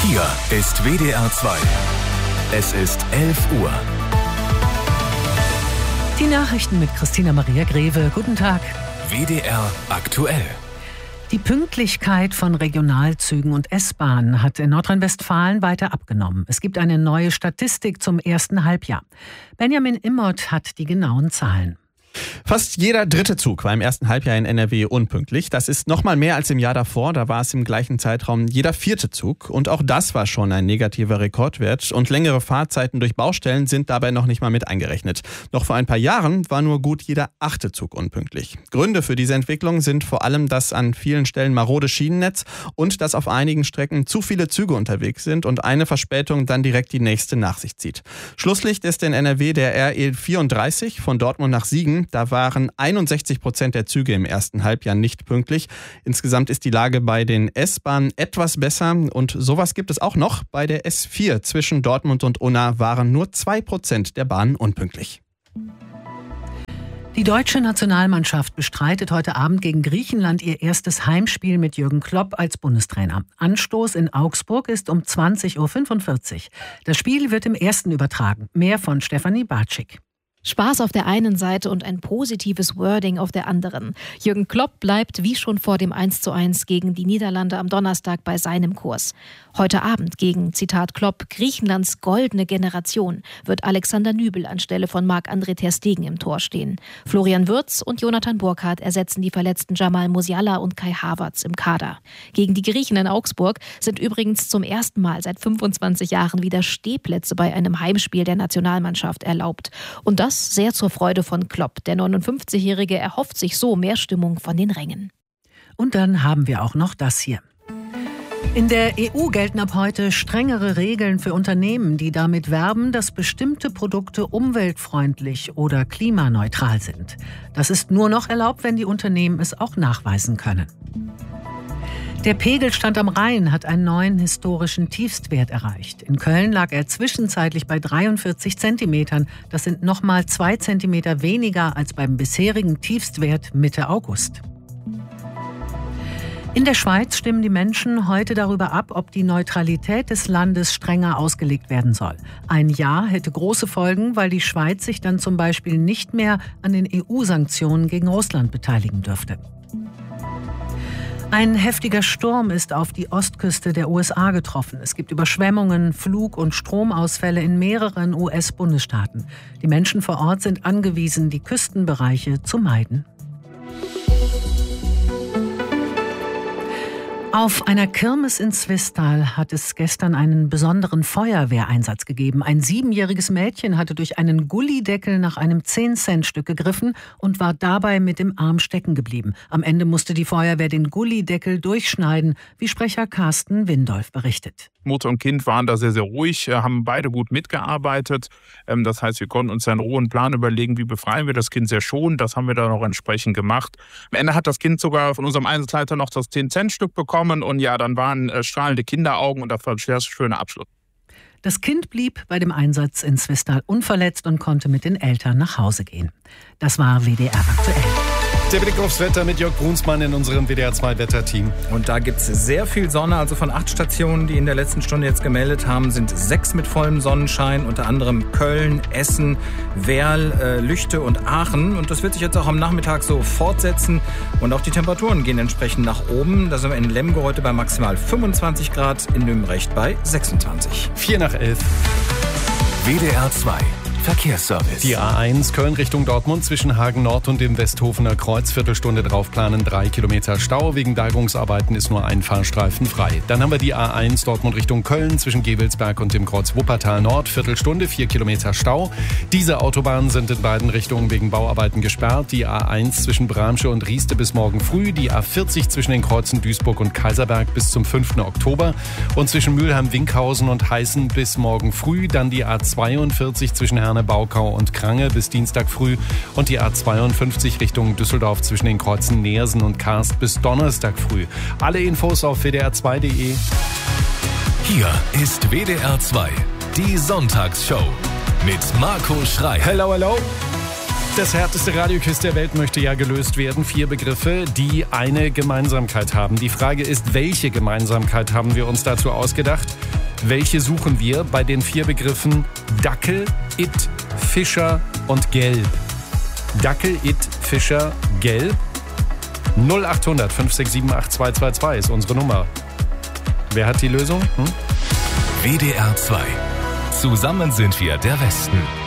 Hier ist WDR 2. Es ist 11 Uhr. Die Nachrichten mit Christina Maria Greve. Guten Tag. WDR aktuell. Die Pünktlichkeit von Regionalzügen und S-Bahnen hat in Nordrhein-Westfalen weiter abgenommen. Es gibt eine neue Statistik zum ersten Halbjahr. Benjamin Immert hat die genauen Zahlen. Fast jeder dritte Zug war im ersten Halbjahr in NRW unpünktlich. Das ist nochmal mehr als im Jahr davor. Da war es im gleichen Zeitraum jeder vierte Zug. Und auch das war schon ein negativer Rekordwert. Und längere Fahrzeiten durch Baustellen sind dabei noch nicht mal mit eingerechnet. Noch vor ein paar Jahren war nur gut jeder achte Zug unpünktlich. Gründe für diese Entwicklung sind vor allem das an vielen Stellen marode Schienennetz und dass auf einigen Strecken zu viele Züge unterwegs sind und eine Verspätung dann direkt die nächste nach sich zieht. Schlusslicht ist in NRW der RE 34 von Dortmund nach Siegen. Da waren 61% der Züge im ersten Halbjahr nicht pünktlich. Insgesamt ist die Lage bei den S-Bahnen etwas besser. Und sowas gibt es auch noch. Bei der S4 zwischen Dortmund und Unna waren nur 2% der Bahnen unpünktlich. Die deutsche Nationalmannschaft bestreitet heute Abend gegen Griechenland ihr erstes Heimspiel mit Jürgen Klopp als Bundestrainer. Anstoß in Augsburg ist um 20.45 Uhr. Das Spiel wird im Ersten übertragen. Mehr von Stefanie Bartschik. Spaß auf der einen Seite und ein positives Wording auf der anderen. Jürgen Klopp bleibt wie schon vor dem 1:1 gegen die Niederlande am Donnerstag bei seinem Kurs. Heute Abend gegen, Zitat Klopp, Griechenlands goldene Generation wird Alexander Nübel anstelle von Marc-André ter Stegen im Tor stehen. Florian Wirtz und Jonathan Burkhardt ersetzen die verletzten Jamal Musiala und Kai Havertz im Kader. Gegen die Griechen in Augsburg sind übrigens zum ersten Mal seit 25 Jahren wieder Stehplätze bei einem Heimspiel der Nationalmannschaft erlaubt. Und das sehr zur Freude von Klopp. Der 59-Jährige erhofft sich so mehr Stimmung von den Rängen. Und dann haben wir auch noch das hier. In der EU gelten ab heute strengere Regeln für Unternehmen, die damit werben, dass bestimmte Produkte umweltfreundlich oder klimaneutral sind. Das ist nur noch erlaubt, wenn die Unternehmen es auch nachweisen können. Der Pegelstand am Rhein hat einen neuen historischen Tiefstwert erreicht. In Köln lag er zwischenzeitlich bei 43 Zentimetern. Das sind nochmal 2 Zentimeter weniger als beim bisherigen Tiefstwert Mitte August. In der Schweiz stimmen die Menschen heute darüber ab, ob die Neutralität des Landes strenger ausgelegt werden soll. Ein Ja hätte große Folgen, weil die Schweiz sich dann zum Beispiel nicht mehr an den EU-Sanktionen gegen Russland beteiligen dürfte. Ein heftiger Sturm ist auf die Ostküste der USA getroffen. Es gibt Überschwemmungen, Flug- und Stromausfälle in mehreren US-Bundesstaaten. Die Menschen vor Ort sind angewiesen, die Küstenbereiche zu meiden. Auf einer Kirmes in Zwistal hat es gestern einen besonderen Feuerwehreinsatz gegeben. Ein 7-jähriges Mädchen hatte durch einen Gullideckel nach einem 10-Cent-Stück gegriffen und war dabei mit dem Arm stecken geblieben. Am Ende musste die Feuerwehr den Gullideckel durchschneiden, wie Sprecher Carsten Windolf berichtet. Mutter und Kind waren da sehr, sehr ruhig, haben beide gut mitgearbeitet. Das heißt, wir konnten uns einen rohen Plan überlegen, wie befreien wir das Kind sehr schonend. Das haben wir dann auch entsprechend gemacht. Am Ende hat das Kind sogar von unserem Einsatzleiter noch das 10-Cent-Stück bekommen. Und ja, dann waren strahlende Kinderaugen und das war ein sehr schöner Abschluss. Das Kind blieb bei dem Einsatz in Zwistal unverletzt und konnte mit den Eltern nach Hause gehen. Das war WDR aktuell. Der Blick aufs Wetter mit Jörg Brunsmann in unserem WDR 2 Wetterteam. Und da gibt es sehr viel Sonne. Also von 8 Stationen, die in der letzten Stunde jetzt gemeldet haben, sind 6 mit vollem Sonnenschein. Unter anderem Köln, Essen, Werl, Lüchte und Aachen. Und das wird sich jetzt auch am Nachmittag so fortsetzen. Und auch die Temperaturen gehen entsprechend nach oben. Da sind wir in Lemgo heute bei maximal 25 Grad, in Nürnberg bei 26. 11:04. WDR 2 Verkehrsservice. Die A1 Köln Richtung Dortmund zwischen Hagen Nord und dem Westhofener Kreuz. Viertelstunde draufplanen, 3 Kilometer Stau. Wegen Bergungsarbeiten ist nur ein Fahrstreifen frei. Dann haben wir die A1 Dortmund Richtung Köln zwischen Gevelsberg und dem Kreuz Wuppertal Nord. Viertelstunde, 4 Kilometer Stau. Diese Autobahnen sind in beiden Richtungen wegen Bauarbeiten gesperrt. Die A1 zwischen Bramsche und Rieste bis morgen früh. Die A40 zwischen den Kreuzen Duisburg und Kaiserberg bis zum 5. Oktober. Und zwischen Mülheim-Winkhausen und Heißen bis morgen früh. Dann die A42 zwischen Baukau und Krange bis Dienstag früh und die A52 Richtung Düsseldorf zwischen den Kreuzen Neersen und Karst bis Donnerstag früh. Alle Infos auf wdr2.de. Hier ist WDR 2, die Sonntagsshow mit Marco Schreil. Hello, hello. Das härteste Radioquiz der Welt möchte ja gelöst werden. 4 Begriffe, die eine Gemeinsamkeit haben. Die Frage ist, welche Gemeinsamkeit haben wir uns dazu ausgedacht? Welche suchen wir bei den 4 Begriffen Dackel, It, Fischer und Gelb? Dackel, It, Fischer, Gelb? 0800 5678 222 ist unsere Nummer. Wer hat die Lösung? WDR 2. Zusammen sind wir der Westen.